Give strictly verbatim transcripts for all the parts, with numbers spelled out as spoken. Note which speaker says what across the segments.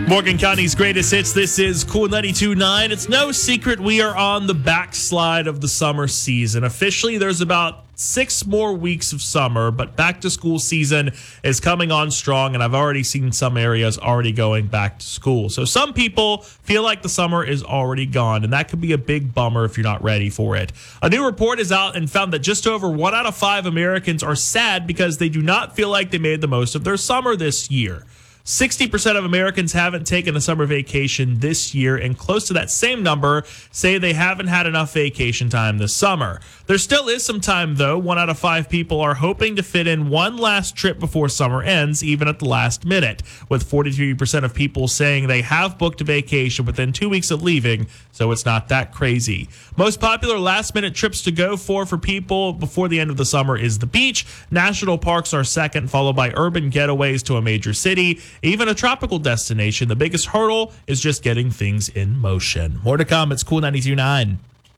Speaker 1: Morgan County's greatest hits. This is Cool ninety-two point nine. It's no secret we are on the backslide of the summer season. Officially, there's about six more weeks of summer, but back to school season is coming on strong, and I've already seen some areas already going back to school. So some people feel like the summer is already gone, and that could be a big bummer if you're not ready for it. A new report is out and found that just over one out of five Americans are sad because they do not feel like they made the most of their summer this year. sixty percent of Americans haven't taken a summer vacation this year, and close to that same number say they haven't had enough vacation time this summer. There still is some time, though. One out of five people are hoping to fit in one last trip before summer ends, even at the last minute, with forty-three percent of people saying they have booked a vacation within two weeks of leaving, so it's not that crazy. Most popular last-minute trips to go for for people before the end of the summer is the beach. National parks are second, followed by urban getaways to a major city, even a tropical destination. The biggest hurdle is just getting things in motion. More to come. It's Cool ninety-two point nine.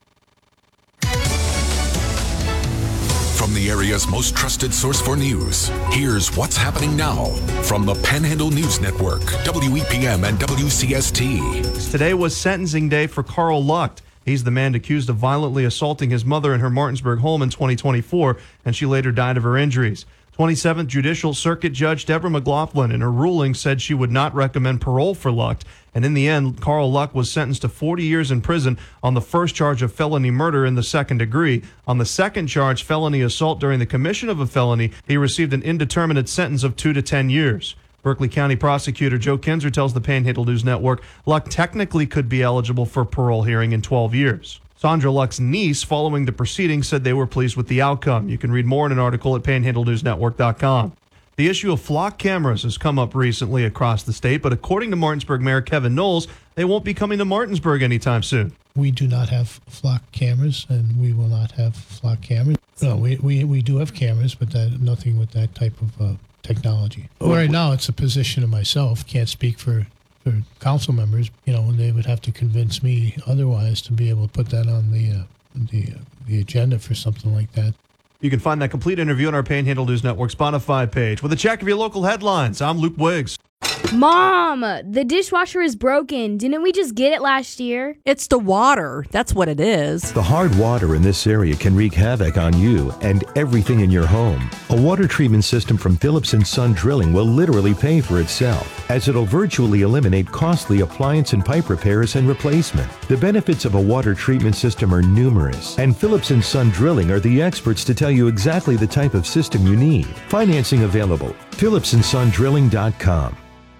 Speaker 2: From the area's most trusted source for news, here's what's happening now from the Panhandle News Network, W E P M and W C S T.
Speaker 3: Today was sentencing day for Carl Lucht. He's the man accused of violently assaulting his mother in her Martinsburg home in twenty twenty-four, and she later died of her injuries. twenty-seventh Judicial Circuit Judge Deborah McLaughlin in her ruling said she would not recommend parole for Lucht, and in the end, Carl Lucht was sentenced to forty years in prison on the first charge of felony murder in the second degree. On the second charge, felony assault during the commission of a felony, he received an indeterminate sentence of two to ten years. Berkeley County Prosecutor Joe Kinzer tells the Panhandle News Network Lucht technically could be eligible for parole hearing in twelve years. Sandra Lucht's niece, following the proceedings, said they were pleased with the outcome. You can read more in an article at panhandle news network dot com. The issue of flock cameras has come up recently across the state, but according to Martinsburg Mayor Kevin Knowles, they won't be coming to Martinsburg anytime soon.
Speaker 4: We do not have flock cameras, and we will not have flock cameras. No, we, we, we do have cameras, but that, nothing with that type of uh, technology. Well, right now, it's a position of myself. Can't speak for for council members. You know, they would have to convince me otherwise to be able to put that on the uh, the uh, the agenda for something like that.
Speaker 3: You can find that complete interview on our Panhandle News Network Spotify page. With a check of your local headlines, I'm Luke Wiggs.
Speaker 5: Mom, the dishwasher is broken. Didn't we just get it last year?
Speaker 6: It's the water. That's what it is.
Speaker 7: The hard water in this area can wreak havoc on you and everything in your home. A water treatment system from Phillips and Son Drilling will literally pay for itself, as it'll virtually eliminate costly appliance and pipe repairs and replacement. The benefits of a water treatment system are numerous, and Phillips and Son Drilling are the experts to tell you exactly the type of system you need. Financing available. Phillips and Son Drilling dot com.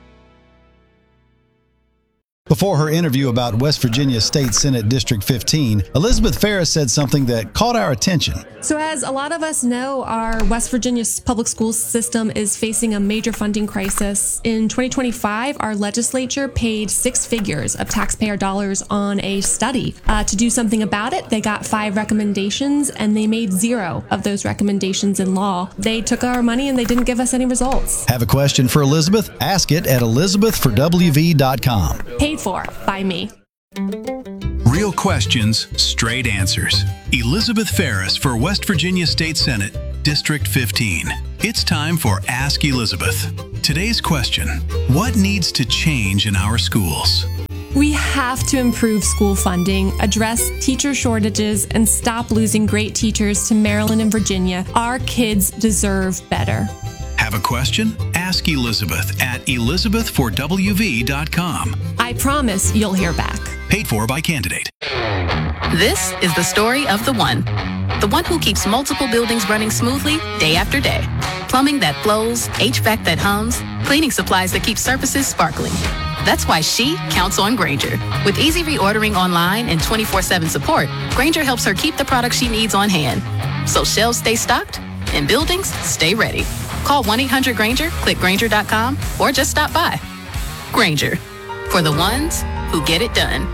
Speaker 8: Before her interview about West Virginia State Senate District fifteen, Elizabeth Ferris said something that caught our attention.
Speaker 9: So as a lot of us know, our West Virginia public school system is facing a major funding crisis. In twenty twenty-five, our legislature paid six figures of taxpayer dollars on a study uh, to do something about it. They got five recommendations, and they made zero of those recommendations in law. They took our money, and they didn't give us any results.
Speaker 8: Have a question for Elizabeth? Ask it at elizabeth for w v dot com.
Speaker 9: Paid for by me.
Speaker 10: Real questions, straight answers. Elizabeth Ferris for West Virginia State Senate, District fifteen. It's time for Ask Elizabeth. Today's question: what needs to change in our schools?
Speaker 9: We have to improve school funding, address teacher shortages, and stop losing great teachers to Maryland and Virginia. Our kids deserve better.
Speaker 10: Have a question? Ask Elizabeth at elizabeth for w v dot com.
Speaker 9: I promise you'll hear back.
Speaker 10: Paid for by candidate.
Speaker 11: This is the story of the one. The one who keeps multiple buildings running smoothly day after day. Plumbing that flows, H V A C that hums, cleaning supplies that keep surfaces sparkling. That's why she counts on Grainger. With easy reordering online and twenty-four seven support, Grainger helps her keep the products she needs on hand. So shelves stay stocked and buildings stay ready. Call one eight hundred Grainger, click Grainger dot com, or just stop by. Grainger, for the ones who get it done.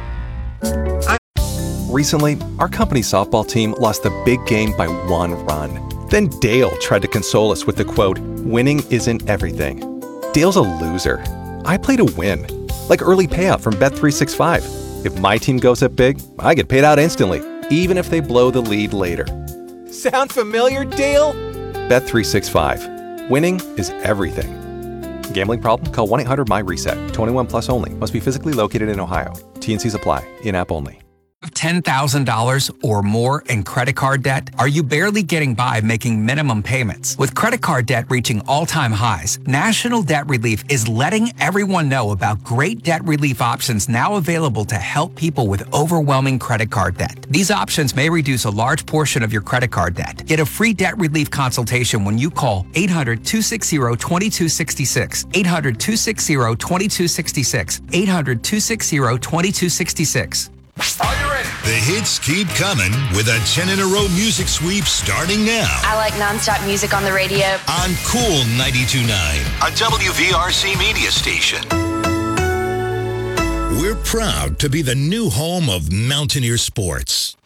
Speaker 12: Recently, our company softball team lost the big game by one run. Then Dale tried to console us with the quote, "Winning isn't everything." Dale's a loser. I play to win, like early payout from Bet three sixty-five. If my team goes up big, I get paid out instantly, even if they blow the lead later. Sound familiar, Dale? Bet three sixty-five. Winning is everything. Gambling problem? Call one eight hundred my reset. twenty-one plus only. Must be physically located in Ohio. T N Cs apply. In-app only.
Speaker 13: ten thousand dollars or more in credit card debt? Are you barely getting by making minimum payments? With credit card debt reaching all-time highs, National Debt Relief is letting everyone know about great debt relief options now available to help people with overwhelming credit card debt. These options may reduce a large portion of your credit card debt. Get a free debt relief consultation when you call eight hundred, two six zero, two two six six, eight hundred, two six zero, two two six six, eight hundred, two six zero, two two six six.
Speaker 14: Are you ready? The hits keep coming with a ten in a row music sweep starting now.
Speaker 15: I like nonstop music on the radio.
Speaker 14: On Cool ninety-two point nine, a W V R C media station. We're proud to be the new home of Mountaineer Sports.